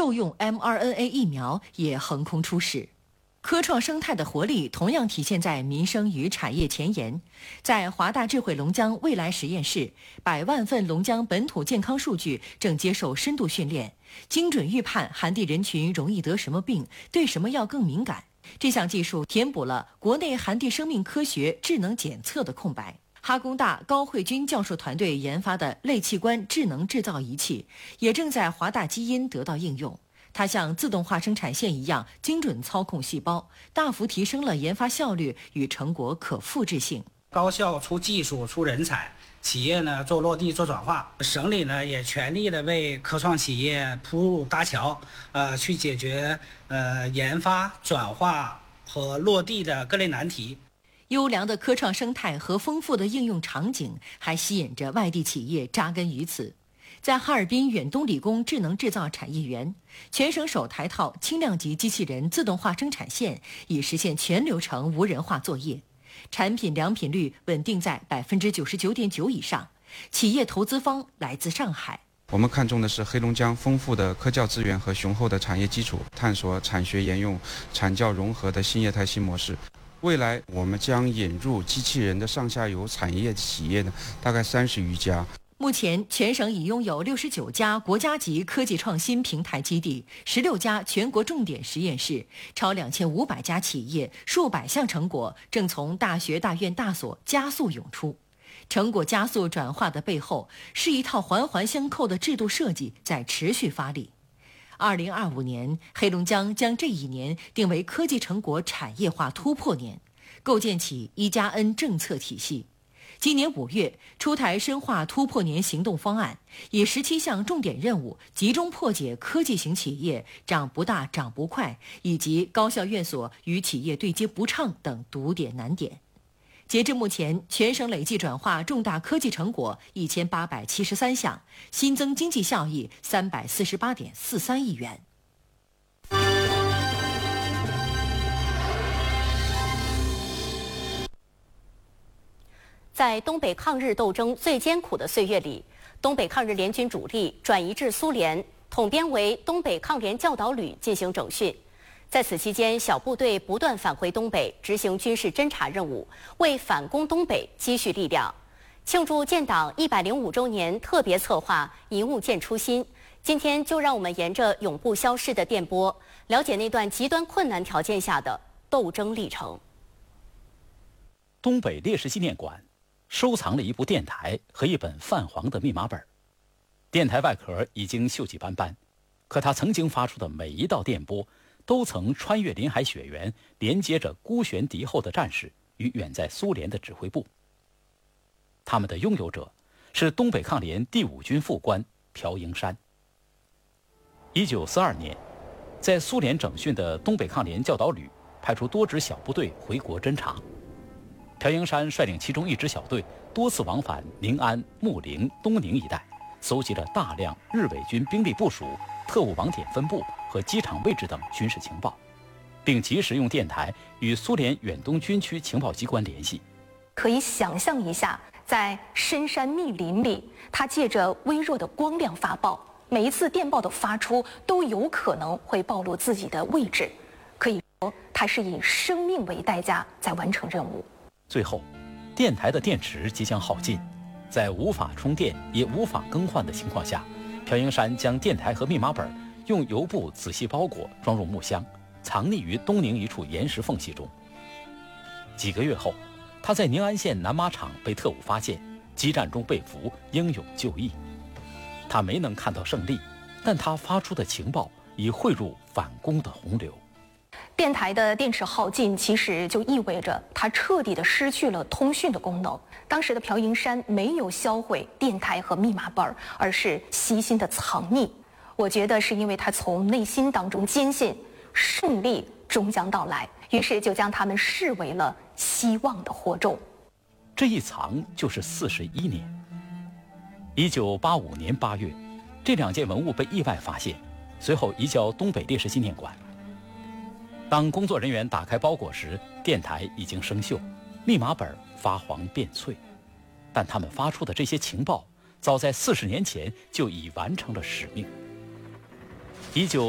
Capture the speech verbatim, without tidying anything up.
兽用 M R N A 疫苗也横空出世。科创生态的活力同样体现在民生与产业前沿。在华大智慧龙江未来实验室，百万份龙江本土健康数据正接受深度训练，精准预判寒地人群容易得什么病，对什么药更敏感。这项技术填补了国内寒地生命科学智能检测的空白。哈工大高慧君教授团队研发的类器官智能制造仪器，也正在华大基因得到应用。它像自动化生产线一样精准操控细胞，大幅提升了研发效率与成果可复制性。 高校出技术出人才，企业呢做落地做转化，省里呢也全力的为科创企业铺路搭桥，呃，去解决呃研发转化和落地的各类难题。 优良的科创生态和丰富的应用场景，还吸引着外地企业扎根于此。在哈尔滨远东理工智能制造产业园，全省首台套轻量级机器人自动化生产线已实现全流程无人化作业，产品良品率稳定在百分之九十九点九以上。企业投资方来自上海。 我们看重的是黑龙江丰富的科教资源和雄厚的产业基础，探索产学研用、产教融合的新业态新模式。未来我们将引入机器人的上下游产业企业呢，大概三十余家。 目前，全省已拥有六十九家国家级科技创新平台基地，十六家全国重点实验室，超两千五百家企业，数百项成果正从大学、大院、大所加速涌出。成果加速转化的背后，是一套环环相扣的制度设计在持续发力。二零二五年，黑龙江将这一年定为科技成果产业化突破年，构建起一加 N 政策体系。今年五月出台深化突破年行动方案，以十七项重点任务集中破解科技型企业涨不大、涨不快，以及高校院所与企业对接不畅等堵点难点。截至目前，全省累计转化重大科技成果一千八百七十三项，新增经济效益三百四十八点四三亿元。 在东北抗日斗争最艰苦的岁月里，东北抗日联军主力转移至苏联，统编为东北抗联教导旅进行整训。在此期间，小部队不断返回东北执行军事侦察任务，为反攻东北积蓄力量。庆祝建党一百零五周年特别策划“一物见初心”，今天就让我们沿着永不消逝的电波，了解那段极端困难条件下的斗争历程。 东北烈士纪念馆收藏了一部电台和一本泛黄的密码本。电台外壳已经锈迹斑斑，可它曾经发出的每一道电波都曾穿越林海雪原，连接着孤悬敌后的战士与远在苏联的指挥部。他们的拥有者是东北抗联第五军副官朴英山。一九四二年，在苏联整训的东北抗联教导旅派出多支小部队回国侦察。朴英山率领其中一支小队多次往返宁安、木陵、东宁一带，搜集了大量日伪军兵力部署、特务网点分布和机场位置等军事情报，并及时用电台与苏联远东军区情报机关联系。 可以想象一下，在深山密林里，它借着微弱的光亮发报，每一次电报的发出都有可能会暴露自己的位置，可以说它是以生命为代价在完成任务。 最后，电台的电池即将耗尽，在无法充电也无法更换的情况下，朴英山将电台和密码本用油布仔细包裹，装入木箱，藏匿于东宁一处岩石缝隙中。几个月后，他在宁安县南马场被特务发现，激战中被俘，英勇就义。他没能看到胜利，但他发出的情报已汇入反攻的洪流。 电台的电池耗尽，其实就意味着它彻底的失去了通讯的功能。当时的朴英山没有销毁电台和密码本，而是悉心的藏匿。我觉得是因为他从内心当中坚信胜利终将到来，于是就将他们视为了希望的火种。 这一藏就是四十一年。一九八五年八月，这两件文物被意外发现，随后移交东北烈士纪念馆。当工作人员打开包裹时，电台已经生锈，密码本发黄变脆，但他们发出的这些情报，早在四十年前就已完成了使命。一九